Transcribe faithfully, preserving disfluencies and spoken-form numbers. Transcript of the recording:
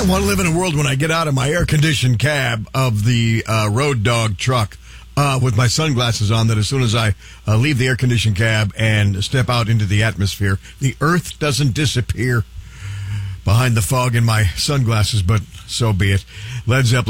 I want to live in a world when I get out of my air-conditioned cab of the uh, Road Dog truck uh, with my sunglasses on, that as soon as I uh, leave the air-conditioned cab and step out into the atmosphere, the earth doesn't disappear behind the fog in my sunglasses, but so be it. Led Zeppelin.